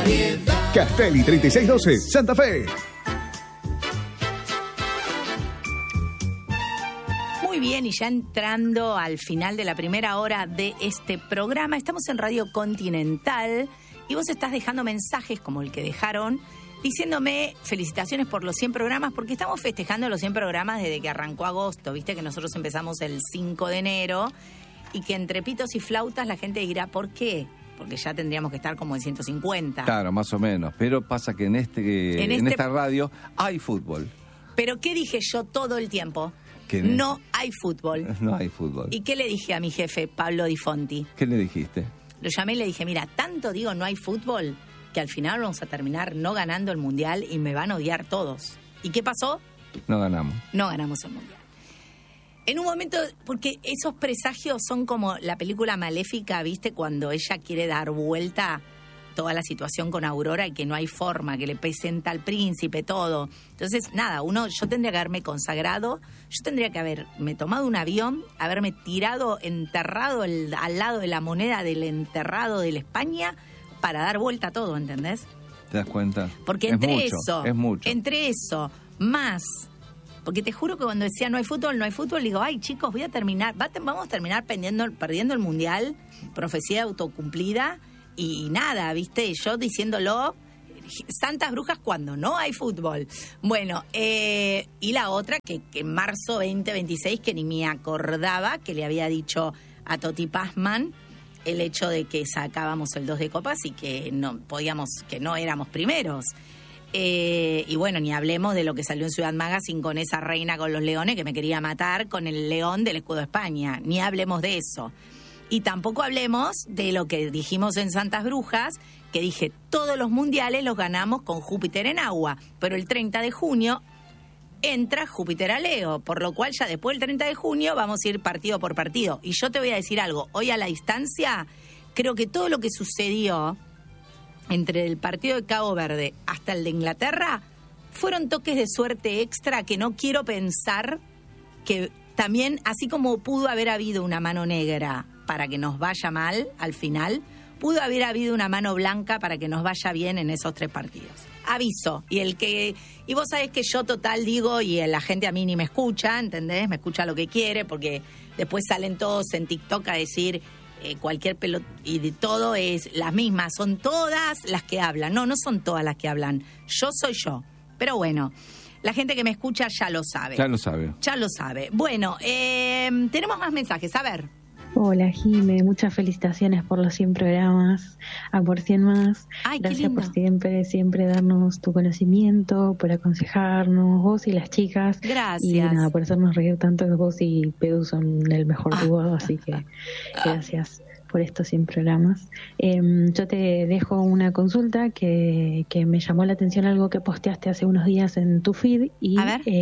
Castelli 3612, Santa Fe. Muy bien, y ya entrando al final de la primera hora de este programa, estamos en Radio Continental y vos estás dejando mensajes como el que dejaron, diciéndome felicitaciones por los 100 programas, porque estamos festejando los 100 programas desde que arrancó agosto. Viste que nosotros empezamos el 5 de enero y que entre pitos y flautas la gente dirá, ¿por qué? Porque ya tendríamos que estar como en 150. Claro, más o menos. Pero pasa que en esta radio hay fútbol. ¿Pero qué dije yo todo el tiempo? No hay fútbol. No hay fútbol. ¿Y qué le dije a mi jefe, Pablo Di Fonti? ¿Qué le dijiste? Lo llamé y le dije, mira, tanto digo no hay fútbol que al final vamos a terminar no ganando el Mundial y me van a odiar todos. ¿Y qué pasó? No ganamos. No ganamos el Mundial. En un momento, porque esos presagios son como la película Maléfica, ¿viste? Cuando ella quiere dar vuelta toda la situación con Aurora y que no hay forma, que le presenta al príncipe, todo. Entonces, nada, yo tendría que haberme consagrado, yo tendría que haberme tomado un avión, haberme tirado, enterrado al lado de la moneda del enterrado de la España para dar vuelta a todo, ¿entendés? ¿Te das cuenta? Porque entre eso, más... Porque te juro que cuando decía no hay fútbol, digo, ay chicos, vamos a terminar perdiendo el Mundial, profecía autocumplida, y nada, viste, yo diciéndolo, santas brujas cuando no hay fútbol. Bueno, y la otra, que en marzo 2026, que ni me acordaba, que le había dicho a Toti Pazman el hecho de que sacábamos el 2 de copas y que no éramos primeros. Y bueno, ni hablemos de lo que salió en Ciudad Magazine con esa reina con los leones que me quería matar con el león del escudo de España. Ni hablemos de eso. Y tampoco hablemos de lo que dijimos en Santas Brujas, que dije, todos los mundiales los ganamos con Júpiter en agua, pero el 30 de junio entra Júpiter a Leo, por lo cual ya después del 30 de junio vamos a ir partido por partido. Y yo te voy a decir algo, hoy a la distancia, creo que todo lo que sucedió entre el partido de Cabo Verde hasta el de Inglaterra, fueron toques de suerte extra que no quiero pensar que también, así como pudo haber habido una mano negra para que nos vaya mal al final, pudo haber habido una mano blanca para que nos vaya bien en esos 3 partidos. Aviso. Y vos sabés que yo total digo, y la gente a mí ni me escucha, ¿entendés? Me escucha lo que quiere, porque después salen todos en TikTok a decir... cualquier pelota y de todo es las mismas, son todas las que hablan. No son todas las que hablan, yo soy yo. Pero bueno, la gente que me escucha ya lo sabe. Ya lo sabe. Bueno, tenemos más mensajes, a ver. Hola Jime, muchas felicitaciones por los 100 programas, por 100 más. Ay, gracias por siempre darnos tu conocimiento, por aconsejarnos, vos y las chicas. Gracias. Y nada, por hacernos reír tanto, que vos y Pedro son el mejor dúo, así que gracias por estos 100 programas. Yo te dejo una consulta que me llamó la atención, algo que posteaste hace unos días en tu feed y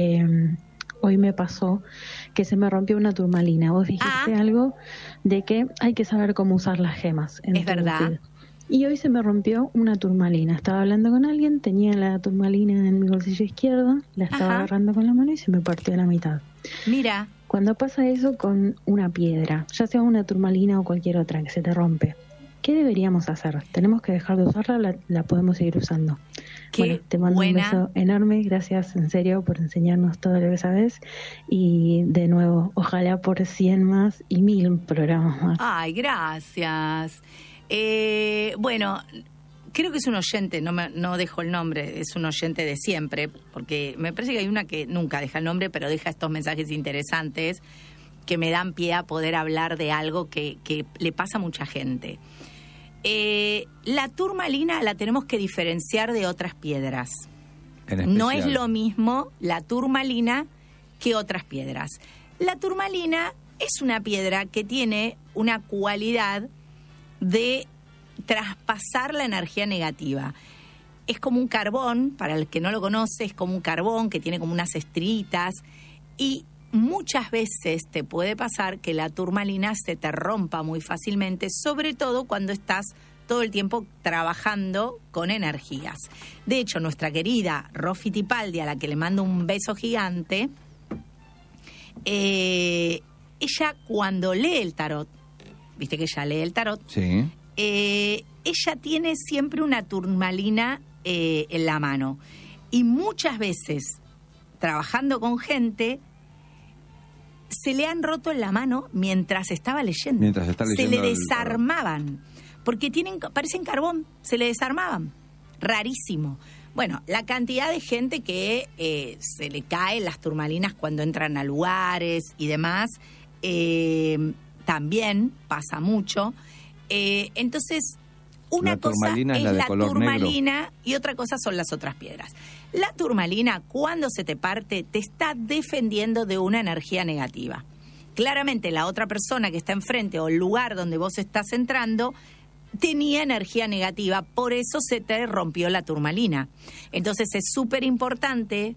hoy me pasó que se me rompió una turmalina. Vos dijiste algo de que hay que saber cómo usar las gemas. Es verdad. Feed. Y hoy se me rompió una turmalina. Estaba hablando con alguien, tenía la turmalina en mi bolsillo izquierdo, la estaba agarrando con la mano y se me partió a la mitad. Mira. Cuando pasa eso con una piedra, ya sea una turmalina o cualquier otra que se te rompe, ¿qué deberíamos hacer? ¿Tenemos que dejar de usarla o la podemos seguir usando? Bueno, te mando un beso enorme, gracias en serio por enseñarnos todo lo que sabes y de nuevo, ojalá por 100 más y 1000 programas más. Ay, gracias. Bueno, creo que es un oyente, no dejo el nombre, es un oyente de siempre, porque me parece que hay una que nunca deja el nombre, pero deja estos mensajes interesantes que me dan pie a poder hablar de algo que le pasa a mucha gente. La turmalina la tenemos que diferenciar de otras piedras. No es lo mismo la turmalina que otras piedras. La turmalina es una piedra que tiene una cualidad de traspasar la energía negativa. Es como un carbón, para el que no lo conoce, es como un carbón que tiene como unas estritas y muchas veces te puede pasar que la turmalina se te rompa muy fácilmente, sobre todo cuando estás todo el tiempo trabajando con energías. De hecho, nuestra querida Ro Fittipaldi, a la que le mando un beso gigante, ella cuando lee el tarot, viste que ella lee el tarot, sí. ella tiene siempre una turmalina en la mano. Y muchas veces, trabajando con gente, se le han roto en la mano mientras estaba leyendo. Mientras está leyendo. Se le desarmaban. Porque parecen carbón, se le desarmaban. Rarísimo. Bueno, la cantidad de gente que se le caen las turmalinas cuando entran a lugares y demás, también pasa mucho. Entonces, una cosa es la turmalina negro. Y otra cosa son las otras piedras. La turmalina, cuando se te parte, te está defendiendo de una energía negativa. Claramente, la otra persona que está enfrente o el lugar donde vos estás entrando tenía energía negativa, por eso se te rompió la turmalina. Entonces es súper importante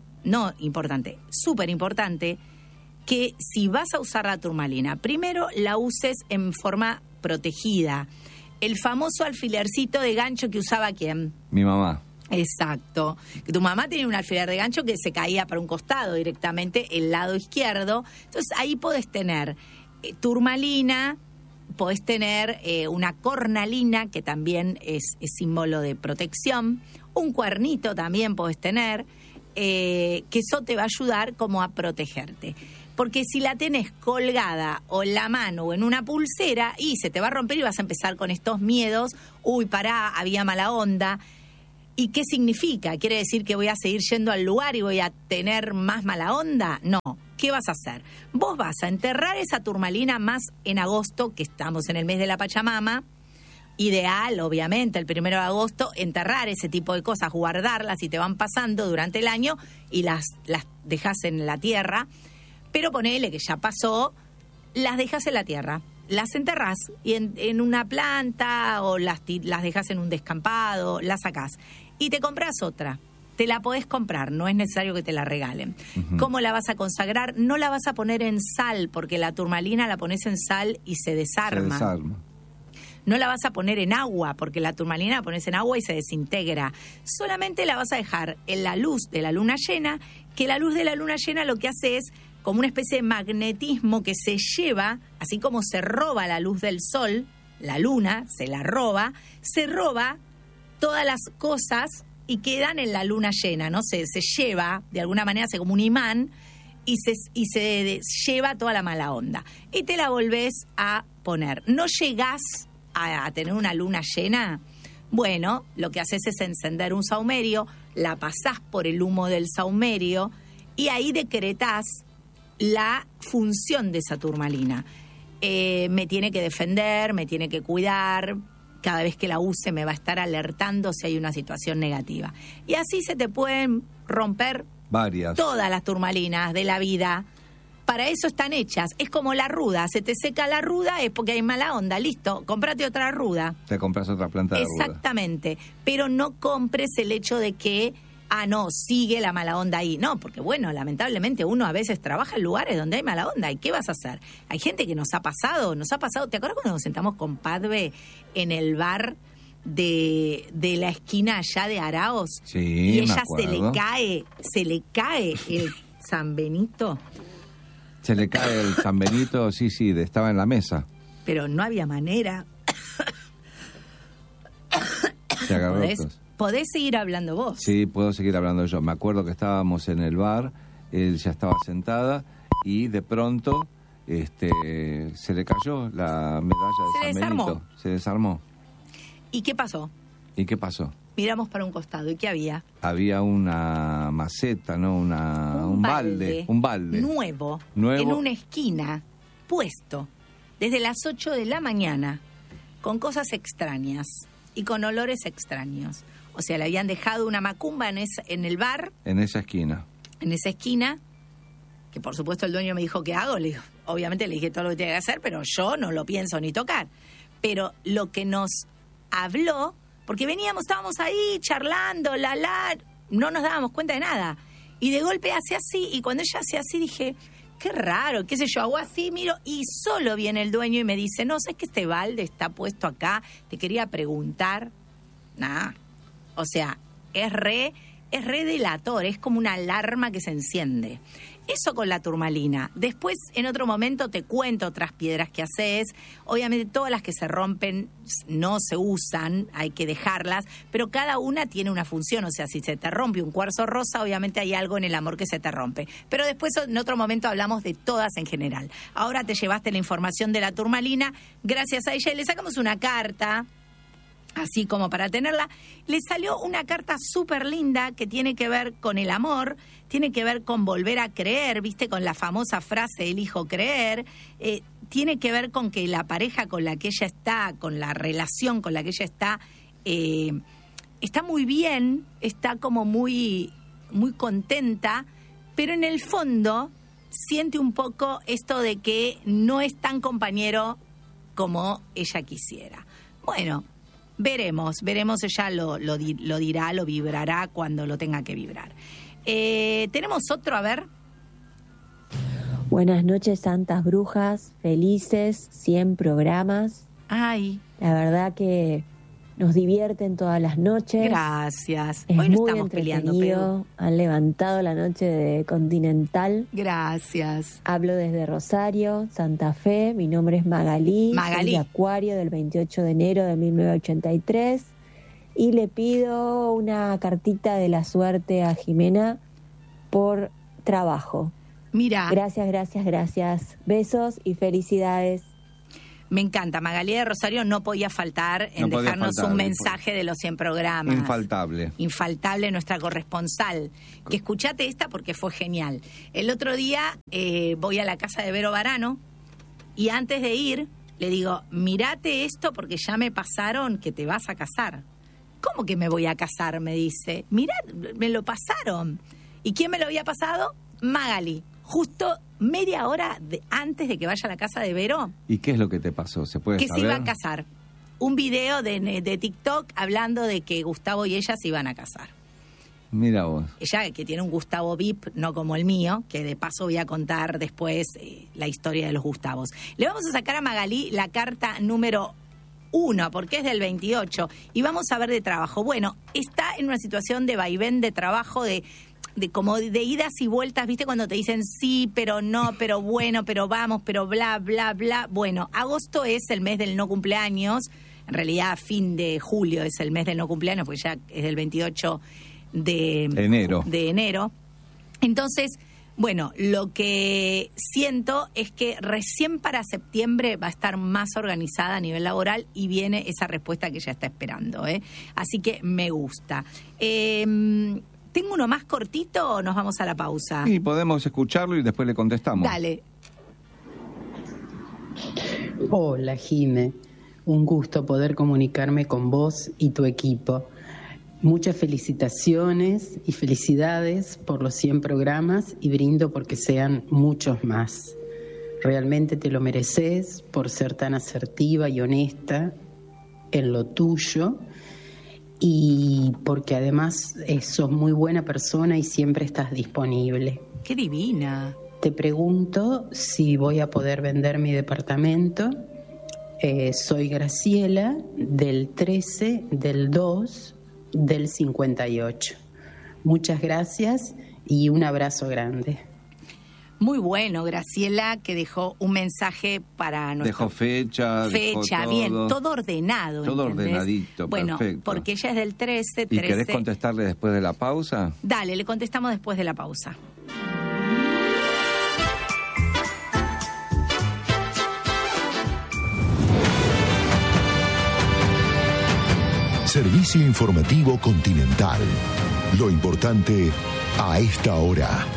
que si vas a usar la turmalina, primero la uses en forma protegida. El famoso alfilercito de gancho que usaba ¿quién? Mi mamá. Exacto. Que tu mamá tenía un alfiler de gancho que se caía para un costado directamente, el lado izquierdo. Entonces ahí podés tener turmalina, podés tener una cornalina, que también es símbolo de protección, un cuernito también podés tener, que eso te va a ayudar como a protegerte. Porque si la tenés colgada o en la mano o en una pulsera, y se te va a romper y vas a empezar con estos miedos, uy, pará, había mala onda. ¿Y qué significa? ¿Quiere decir que voy a seguir yendo al lugar y voy a tener más mala onda? No. ¿Qué vas a hacer? Vos vas a enterrar esa turmalina más en agosto, que estamos en el mes de la Pachamama. Ideal, obviamente, el 1 de agosto, enterrar ese tipo de cosas, guardarlas y te van pasando durante el año y las dejas en la tierra. Pero ponele que ya pasó, las dejas en la tierra, las enterrás y en una planta o las dejas en un descampado, las sacás y te compras otra. Te la podés comprar, no es necesario que te la regalen. Uh-huh. ¿Cómo la vas a consagrar? No la vas a poner en sal, porque la turmalina la pones en sal y se desarma. No la vas a poner en agua, porque la turmalina la pones en agua y se desintegra. Solamente la vas a dejar en la luz de la luna llena, que la luz de la luna llena lo que hace es como una especie de magnetismo que se lleva, así como se roba la luz del sol, la luna se la roba, se roba todas las cosas y quedan en la luna llena, ¿no? Se lleva, de alguna manera, hace como un imán y se lleva toda la mala onda. Y te la volvés a poner. ¿No llegás a tener una luna llena? Bueno, lo que haces es encender un saumerio, la pasás por el humo del saumerio y ahí decretás la función de esa turmalina. Me tiene que defender, me tiene que cuidar. Cada vez que la use me va a estar alertando si hay una situación negativa. Y así se te pueden romper todas las turmalinas de la vida. Para eso están hechas. Es como la ruda. Se te seca la ruda, es porque hay mala onda. Listo, cómprate otra ruda. Te compras otra planta de ruda. Exactamente. Pero no compres el hecho de que, no, sigue la mala onda ahí. No, porque bueno, lamentablemente uno a veces trabaja en lugares donde hay mala onda. ¿Y qué vas a hacer? Hay gente que nos ha pasado. ¿Te acuerdas cuando nos sentamos con Padre en el bar de la esquina allá de Araos? Sí, y ella se le cae el San Benito. Se le cae el San Benito, sí, estaba en la mesa. Pero no había manera. Se agarró. ¿Podés seguir hablando vos? Sí, puedo seguir hablando yo. Me acuerdo que estábamos en el bar, él ya estaba sentada y de pronto se le cayó la medalla de San Benito. Se desarmó. ¿Y qué pasó? Miramos para un costado. ¿Y qué había? Había una maceta, ¿no? Un balde. Nuevo. En una esquina, puesto, desde las 8 de la mañana, con cosas extrañas y con olores extraños. O sea, le habían dejado una macumba en el bar. En esa esquina. Que por supuesto el dueño me dijo, ¿qué hago? Obviamente le dije todo lo que tenía que hacer, pero yo no lo pienso ni tocar. Pero lo que nos habló, porque estábamos ahí charlando, no nos dábamos cuenta de nada. Y de golpe hace así, y cuando ella hace así dije, qué raro, qué sé yo, hago así, miro, y solo viene el dueño y me dice, no, ¿sabes que este balde está puesto acá? Te quería preguntar. Nada. O sea, es es redelator, es como una alarma que se enciende. Eso con la turmalina. Después, en otro momento, te cuento otras piedras que haces. Obviamente, todas las que se rompen no se usan, hay que dejarlas, pero cada una tiene una función. O sea, si se te rompe un cuarzo rosa, obviamente hay algo en el amor que se te rompe. Pero después, en otro momento, hablamos de todas en general. Ahora te llevaste la información de la turmalina. Gracias a ella, le sacamos una carta, así como para tenerla. Le salió una carta súper linda que tiene que ver con el amor, tiene que ver con volver a creer, ¿viste? Con la famosa frase elijo creer, tiene que ver con que la pareja con la que ella está, con la relación con la que ella está muy bien, está como muy, muy contenta, pero en el fondo siente un poco esto de que no es tan compañero como ella quisiera. Bueno, veremos, ella lo dirá, lo vibrará cuando lo tenga que vibrar. Tenemos otro, a ver. Buenas noches, santas brujas, felices, 100 programas. Ay. La verdad que nos divierten todas las noches. Gracias. Es Hoy no muy estamos peleando, entretenido. Han levantado la noche de Continental. Gracias. Hablo desde Rosario, Santa Fe. Mi nombre es Magalí. Soy de Acuario del 28 de enero de 1983. Y le pido una cartita de la suerte a Jimena por trabajo. Mira. Gracias. Besos y felicidades. Me encanta. Magalí de Rosario no podía faltar en dejarnos un mensaje de los 100 programas. Infaltable nuestra corresponsal. Que escuchate esta porque fue genial. El otro día voy a la casa de Vero Varano y antes de ir le digo, mirate esto porque ya me pasaron que te vas a casar. ¿Cómo que me voy a casar? Me dice. Mirá, me lo pasaron. ¿Y quién me lo había pasado? Magalí. Justo media hora antes de que vaya a la casa de Vero. ¿Y qué es lo que te pasó? ¿Se puede saber? Que se iba a casar. Un video de TikTok hablando de que Gustavo y ella se iban a casar. Mira vos. Ella que tiene un Gustavo VIP, no como el mío, que de paso voy a contar después la historia de los Gustavos. Le vamos a sacar a Magalí la carta número 1, porque es del 28, y vamos a ver de trabajo. Bueno, está en una situación de vaivén de trabajo, de como de idas y vueltas, ¿viste? Cuando te dicen sí, pero no, pero bueno, pero vamos, pero bla, bla, bla. Bueno, agosto es el mes del no cumpleaños, en realidad fin de julio es el mes del no cumpleaños, porque ya es del 28 de enero. Entonces, bueno, lo que siento es que recién para septiembre va a estar más organizada a nivel laboral y viene esa respuesta que ella está esperando, Así que me gusta. ¿Tengo uno más cortito o nos vamos a la pausa? Sí, podemos escucharlo y después le contestamos. Dale. Hola, Jime. Un gusto poder comunicarme con vos y tu equipo. Muchas felicitaciones y felicidades por los 100 programas y brindo porque sean muchos más. Realmente te lo mereces por ser tan asertiva y honesta en lo tuyo y porque además sos muy buena persona y siempre estás disponible. ¡Qué divina! Te pregunto si voy a poder vender mi departamento. Soy Graciela, del 13 del 2 del 58. Muchas gracias y un abrazo grande. Muy bueno, Graciela, que dejó un mensaje para nuestro... Dejó fecha, dejó todo. Bien, todo ordenado. Todo ¿entendés? Ordenadito, bueno, perfecto. Porque ella es del 13. ¿Y querés contestarle después de la pausa? Dale, le contestamos después de la pausa. Servicio informativo Continental. Lo importante a esta hora.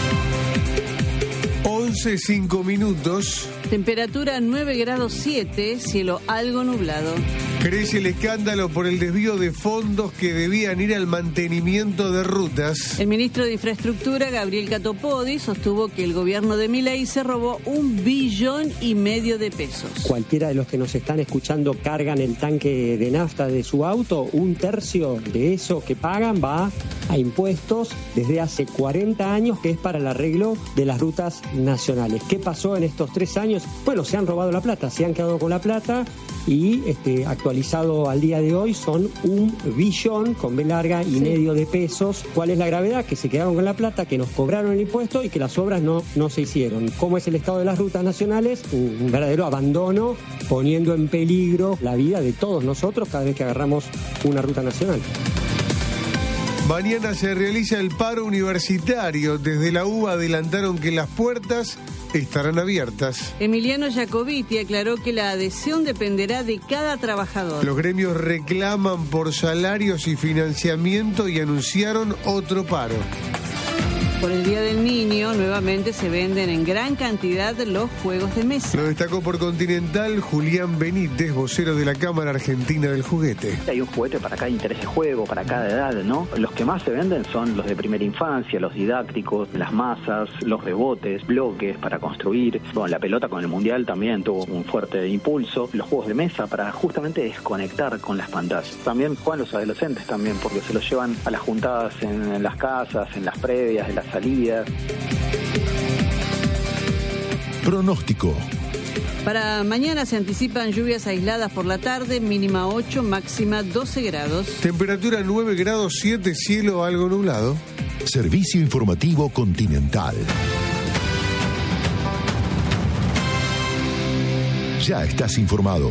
11:05. Temperatura 9 grados 7, cielo algo nublado. Crece el escándalo por el desvío de fondos que debían ir al mantenimiento de rutas. El ministro de Infraestructura, Gabriel Catopodis, sostuvo que el gobierno de Milei se robó 1,5 billones de pesos. Cualquiera de los que nos están escuchando cargan el tanque de nafta de su auto, 1/3 de eso que pagan va a impuestos desde hace 40 años, que es para el arreglo de las rutas nacionales. ¿Qué pasó en estos 3 años? años. Bueno, se han robado la plata, se han quedado con la plata y actualizado al día de hoy son 1 billón con B larga y medio de pesos. ¿Cuál es la gravedad? Que se quedaron con la plata, que nos cobraron el impuesto y que las obras no se hicieron. ¿Cómo es el estado de las rutas nacionales? Un verdadero abandono, poniendo en peligro la vida de todos nosotros cada vez que agarramos una ruta nacional. Mañana se realiza el paro universitario. Desde la UBA adelantaron que las puertas estarán abiertas. Emiliano Jacobiti aclaró que la adhesión dependerá de cada trabajador. Los gremios reclaman por salarios y financiamiento y anunciaron otro paro. Por el Día del Niño, nuevamente se venden en gran cantidad los juegos de mesa. Lo destacó por Continental Julián Benítez, vocero de la Cámara Argentina del Juguete. Hay un juguete para cada interés de juego, para cada edad, ¿no? Los que más se venden son los de primera infancia, los didácticos, las masas, los rebotes, bloques para construir. Bueno, la pelota con el Mundial también tuvo un fuerte impulso. Los juegos de mesa para justamente desconectar con las pantallas. También juegan los adolescentes también, porque se los llevan a las juntadas en las casas, en las previas, en las salidas. Pronóstico. Para mañana se anticipan lluvias aisladas por la tarde, mínima 8, máxima 12 grados. Temperatura 9 grados 7, cielo algo nublado. Servicio informativo Continental. Ya estás informado.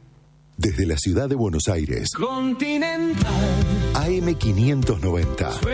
Desde la ciudad de Buenos Aires, Continental AM 590.